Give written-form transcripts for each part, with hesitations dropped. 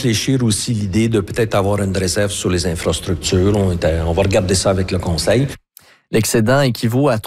réfléchir aussi l'idée de peut-être avoir une réserve sur les infrastructures. On va regarder ça avec le conseil. L'excédent équivaut à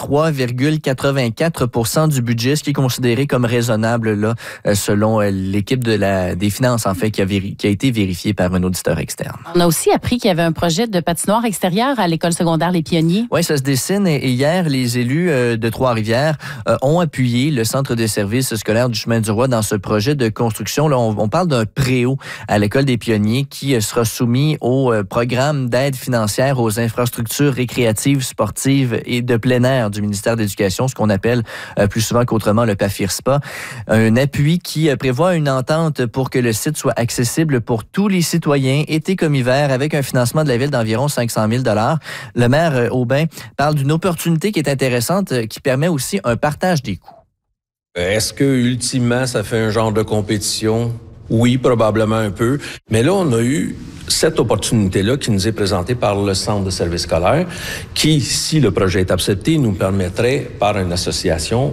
3,84 % du budget, ce qui est considéré comme raisonnable là, selon l'équipe des finances, en fait, qui a été vérifiée par un auditeur externe. On a aussi appris qu'il y avait un projet de patinoire extérieure à l'école secondaire Les Pionniers. Oui, ça se dessine. Et hier, les élus de Trois-Rivières ont appuyé le centre de services scolaires du Chemin du Roi dans ce projet de construction. Là, on parle d'un préau à l'école des Pionniers qui sera soumis au programme d'aide financière aux infrastructures récréatives, sportives et de plein air du ministère de l'Éducation, ce qu'on appelle plus souvent qu'autrement le PAFIRSPA. Un appui qui prévoit une entente pour que le site soit accessible pour tous les citoyens, été comme hiver, avec un financement de la Ville d'environ 500 000 $. Le maire Aubin parle d'une opportunité qui est intéressante, qui permet aussi un partage des coûts. Est-ce que, ultimement, ça fait un genre de compétition? Oui, probablement un peu. Mais là, on a eu cette opportunité-là qui nous est présentée par le Centre de services scolaires qui, si le projet est accepté, nous permettrait, par une association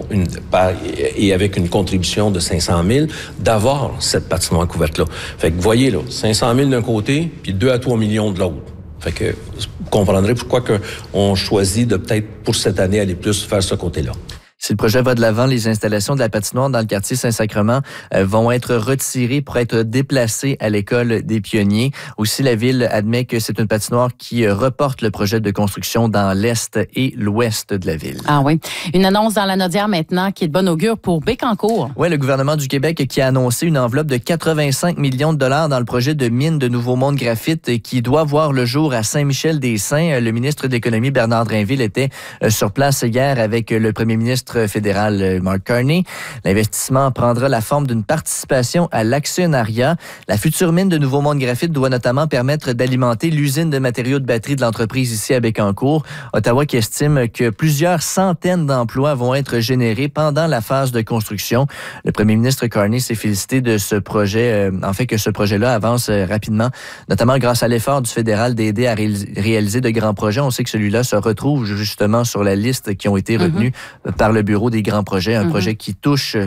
et avec une contribution de 500 000, d'avoir cette patinoire couverte-là. Fait que, voyez, là, 500 000 d'un côté, puis 2 à 3 millions de l'autre. Fait que, vous comprendrez pourquoi on choisit de peut-être, pour cette année, aller plus faire ce côté-là. Si le projet va de l'avant, les installations de la patinoire dans le quartier Saint-Sacrement vont être retirées pour être déplacées à l'école des Pionniers. Aussi, la Ville admet que c'est une patinoire qui reporte le projet de construction dans l'est et l'ouest de la Ville. Ah oui. Une annonce dans la Nodière maintenant qui est de bon augure pour Bécancour. Oui, le gouvernement du Québec qui a annoncé une enveloppe de 85 millions de dollars dans le projet de mine de Nouveau-Monde Graphite qui doit voir le jour à Saint-Michel-des-Saints. Le ministre de l'Économie, Bernard Drainville, était sur place hier avec le premier ministre fédéral Mark Carney. L'investissement prendra la forme d'une participation à l'actionnariat. La future mine de Nouveau-Monde Graphite doit notamment permettre d'alimenter l'usine de matériaux de batterie de l'entreprise ici à Bécancour. Ottawa qui estime que plusieurs centaines d'emplois vont être générés pendant la phase de construction. Le premier ministre Carney s'est félicité de ce projet, que ce projet-là avance rapidement, notamment grâce à l'effort du fédéral d'aider à réaliser de grands projets. On sait que celui-là se retrouve justement sur la liste qui ont été retenus par le Bureau des grands projets, un projet qui touche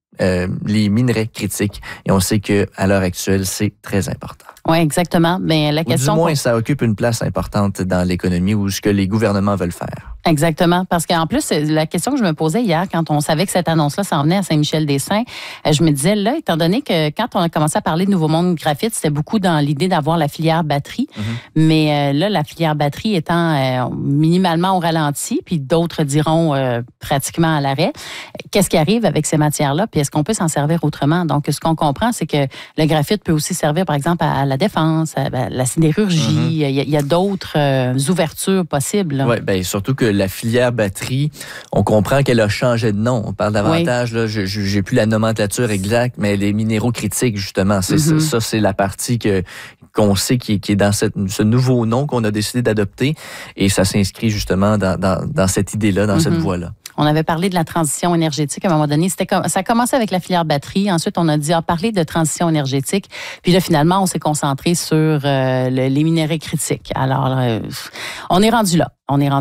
les minerais critiques. Et on sait qu'à l'heure actuelle, c'est très important. Oui, exactement. Mais la question, du moins, ça occupe une place importante dans l'économie ou ce que les gouvernements veulent faire. Exactement. Parce qu'en plus, la question que je me posais hier, quand on savait que cette annonce-là s'en venait à Saint-Michel-des-Saints, je me disais, là, étant donné que quand on a commencé à parler de Nouveau-Monde Graphite, c'était beaucoup dans l'idée d'avoir la filière batterie. Mais là, la filière batterie étant minimalement au ralenti, puis d'autres diront pratiquement à l'arrêt, qu'est-ce qui arrive avec ces matières-là? Puis est-ce qu'on peut s'en servir autrement? Donc, ce qu'on comprend, c'est que le graphite peut aussi servir, par exemple, à la défense, à la sidérurgie. Il y a d'autres ouvertures possibles. Oui, bien, surtout que la filière batterie, on comprend qu'elle a changé de nom. On parle davantage, là, j'ai plus la nomenclature exacte, mais les minéraux critiques, justement, c'est ça, c'est la partie qu'on sait qui est dans ce nouveau nom qu'on a décidé d'adopter. Et ça s'inscrit justement dans cette idée-là, dans cette voie-là. On avait parlé de la transition énergétique à un moment donné. Ça a commencé avec la filière batterie. Ensuite, on a dit parler de transition énergétique. Puis là, finalement, on s'est concentré sur les minéraux critiques. Alors, on est rendu là.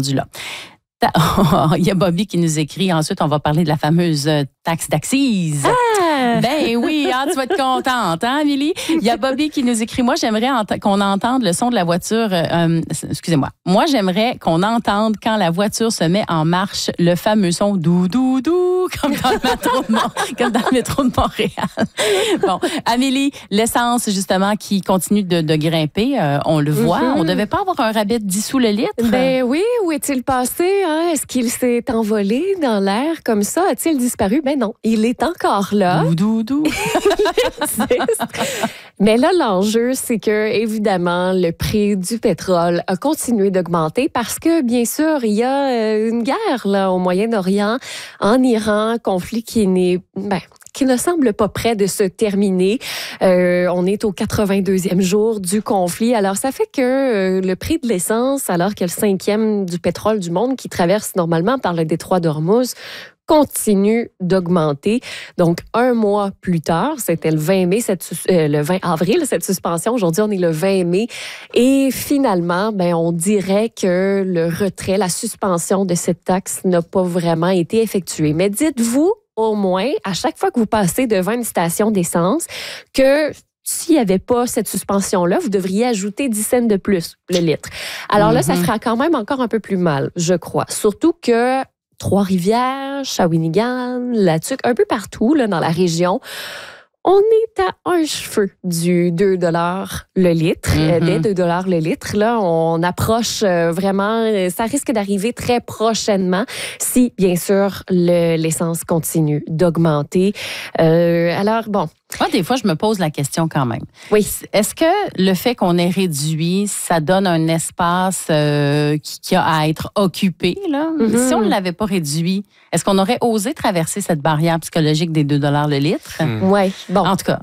Il y a Bobby qui nous écrit. Ensuite, on va parler de la fameuse taxe d'accise. Ben oui, tu vas être contente, hein, Amélie? Il y a Bobby qui nous écrit. Moi, j'aimerais qu'on entende le son de la voiture. Excusez-moi. Moi, j'aimerais qu'on entende quand la voiture se met en marche le fameux son dou dou dou comme dans le métro de Montréal. Bon, Amélie, l'essence justement qui continue de grimper, on le voit. On devait pas avoir un rabais de 10 sous le litre. Ben oui, où est-il passé? Hein? Est-ce qu'il s'est envolé dans l'air comme ça? A-t-il disparu? Ben non, il est encore là. Doudou. Mais là, l'enjeu, c'est que, évidemment, le prix du pétrole a continué d'augmenter parce que, bien sûr, il y a une guerre là, au Moyen-Orient, en Iran, conflit qui ne semble pas près de se terminer. On est au 82e jour du conflit. Alors, ça fait que le prix de l'essence, alors que le 5e du pétrole du monde qui traverse normalement par le détroit d'Ormuz, continue d'augmenter. Donc, un mois plus tard, c'était le 20 mai, le 20 avril, cette suspension. Aujourd'hui, on est le 20 mai. Et finalement, on dirait que le retrait, la suspension de cette taxe n'a pas vraiment été effectuée. Mais dites-vous, au moins, à chaque fois que vous passez devant une station d'essence, que s'il n'y avait pas cette suspension-là, vous devriez ajouter 10 cents de plus le litre. Alors là, ça fera quand même encore un peu plus mal, je crois. Surtout que Trois-Rivières, Shawinigan, La Tuque, un peu partout là, dans la région, on est à un cheveu du 2 $ le litre, des 2 $ le litre. Là, on approche vraiment, ça risque d'arriver très prochainement si, bien sûr, l'essence continue d'augmenter. Alors, bon. Moi, des fois, je me pose la question quand même. Oui. Est-ce que le fait qu'on ait réduit, ça donne un espace qui a à être occupé, là? Si on ne l'avait pas réduit, est-ce qu'on aurait osé traverser cette barrière psychologique des 2 $ le litre? Oui, bon. En tout cas.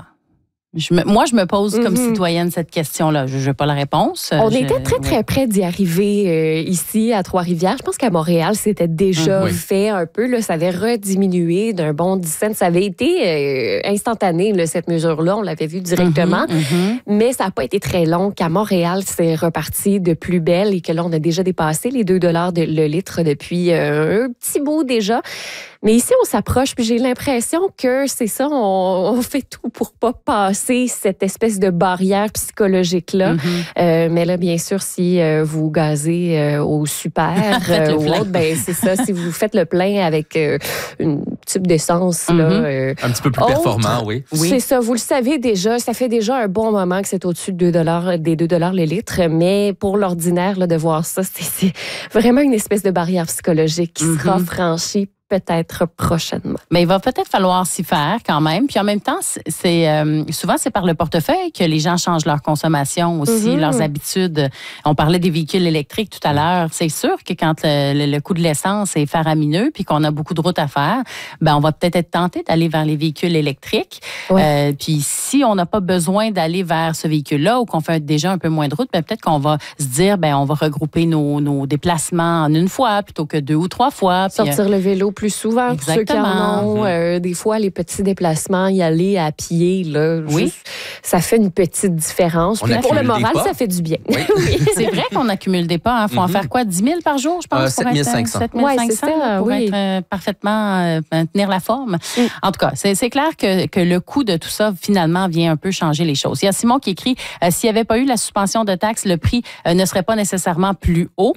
Moi, je me pose comme citoyenne cette question-là. Je n'ai pas la réponse. On était très près d'y arriver ici à Trois-Rivières. Je pense qu'à Montréal, c'était déjà fait un peu. Là, ça avait rediminué d'un bon 10 cents. Ça avait été instantané, là, cette mesure-là. On l'avait vu directement. Mais ça n'a pas été très long qu'à Montréal, c'est reparti de plus belle et que là, on a déjà dépassé les 2 $ le litre depuis un petit bout déjà. Mais ici, on s'approche, puis j'ai l'impression que c'est ça, on fait tout pour pas passer cette espèce de barrière psychologique-là. Mais là, bien sûr, si vous gazez au super ou autre, ben c'est ça. Si vous faites le plein avec une type d'essence, là, un petit peu plus performant, oui. C'est ça, vous le savez déjà. Ça fait déjà un bon moment que c'est au-dessus de 2 $ des 2 $ le litre. Mais pour l'ordinaire, là, de voir ça, c'est vraiment une espèce de barrière psychologique qui sera franchie peut-être prochainement. Mais il va peut-être falloir s'y faire quand même. Puis en même temps, souvent, c'est par le portefeuille que les gens changent leur consommation aussi, leurs habitudes. On parlait des véhicules électriques tout à l'heure. C'est sûr que quand le coût de l'essence est faramineux puis qu'on a beaucoup de routes à faire, ben on va peut-être être tenté d'aller vers les véhicules électriques. Puis si on n'a pas besoin d'aller vers ce véhicule-là ou qu'on fait déjà un peu moins de route, ben peut-être qu'on va se dire, ben on va regrouper nos déplacements en une fois plutôt que 2 ou 3 fois. Sortir le vélo plus souvent. Exactement. Ceux qui en ont, des fois, les petits déplacements, y aller à pied, là, juste, ça fait une petite différence. Puis pour le moral, ça fait du bien. Oui. C'est vrai qu'on accumule des pas. Il faut en faire quoi? 10 000 par jour, je pense? 7 500. 7 500 pour être parfaitement tenir la forme. En tout cas, c'est clair que le coût de tout ça, finalement, vient un peu changer les choses. Il y a Simon qui écrit, s'il n'y avait pas eu la suspension de taxes, le prix ne serait pas nécessairement plus haut.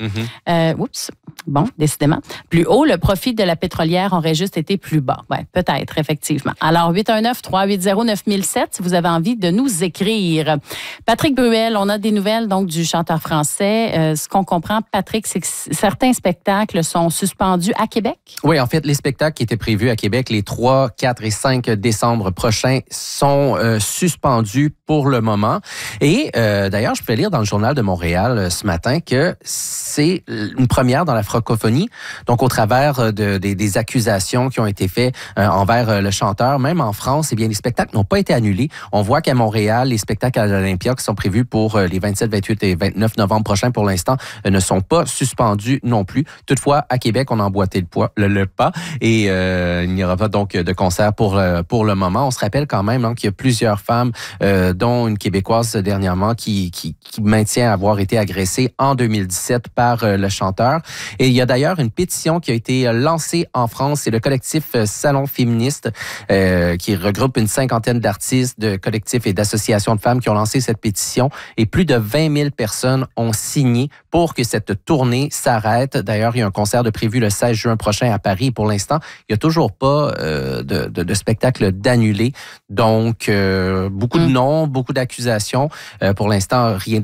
Bon, décidément. Plus haut, le profit de la pétrolière aurait juste été plus bas. Ouais, peut-être, effectivement. Alors, 819-380-9007, si vous avez envie de nous écrire. Patrick Bruel, on a des nouvelles donc du chanteur français. Ce qu'on comprend, Patrick, c'est que certains spectacles sont suspendus à Québec? Oui, en fait, les spectacles qui étaient prévus à Québec les 3, 4 et 5 décembre prochains sont suspendus pour le moment. Et d'ailleurs, je peux lire dans le Journal de Montréal ce matin que c'est une première dans la francophonie, donc au travers des accusations qui ont été faites envers le chanteur. Même en France, eh bien, les spectacles n'ont pas été annulés. On voit qu'à Montréal, les spectacles à l'Olympia qui sont prévus pour les 27, 28 et 29 novembre prochains, pour l'instant, ne sont pas suspendus non plus. Toutefois, à Québec, on a emboîté le pas et il n'y aura pas donc de concert pour le moment. On se rappelle quand même qu'il y a plusieurs femmes, dont une Québécoise dernièrement, qui maintient avoir été agressée en 2017 par le chanteur. Et il y a d'ailleurs une pétition qui a été lancée en France. C'est le collectif Salon féministe qui regroupe une 50aine d'artistes, de collectifs et d'associations de femmes qui ont lancé cette pétition. Et plus de 20 000 personnes ont signé pour que cette tournée s'arrête. D'ailleurs, il y a un concert de prévu le 16 juin prochain à Paris. Pour l'instant, il n'y a toujours pas de spectacle d'annulé. Donc, beaucoup de noms, beaucoup d'accusations. Pour l'instant, rien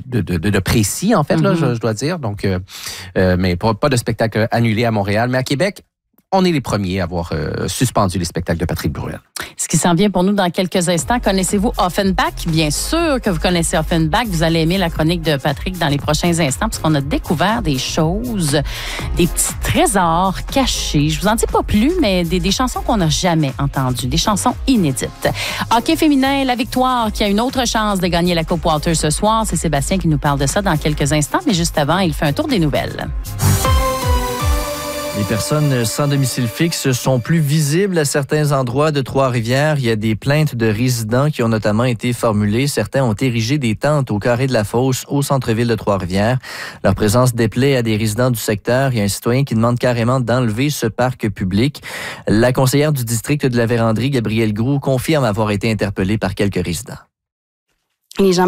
de précis, en fait, là, je dois dire. Donc, mais pas de spectacle annulé à Montréal. Mais à Québec, on est les premiers à avoir suspendu les spectacles de Patrick Bruel. Ce qui s'en vient pour nous dans quelques instants, connaissez-vous Offenbach? Bien sûr que vous connaissez Offenbach. Vous allez aimer la chronique de Patrick dans les prochains instants parce qu'on a découvert des choses, des petits trésors cachés. Je vous en dis pas plus, mais des chansons qu'on n'a jamais entendues, des chansons inédites. Hockey féminin, la victoire qui a une autre chance de gagner la Coupe Walter ce soir. C'est Sébastien qui nous parle de ça dans quelques instants, mais juste avant, il fait un tour des nouvelles. Les personnes sans domicile fixe sont plus visibles à certains endroits de Trois-Rivières. Il y a des plaintes de résidents qui ont notamment été formulées. Certains ont érigé des tentes au carré de la Fosse, au centre-ville de Trois-Rivières. Leur présence déplaît à des résidents du secteur. Il y a un citoyen qui demande carrément d'enlever ce parc public. La conseillère du district de la Vérandrie, Gabrielle Groux, confirme avoir été interpellée par quelques résidents. les gens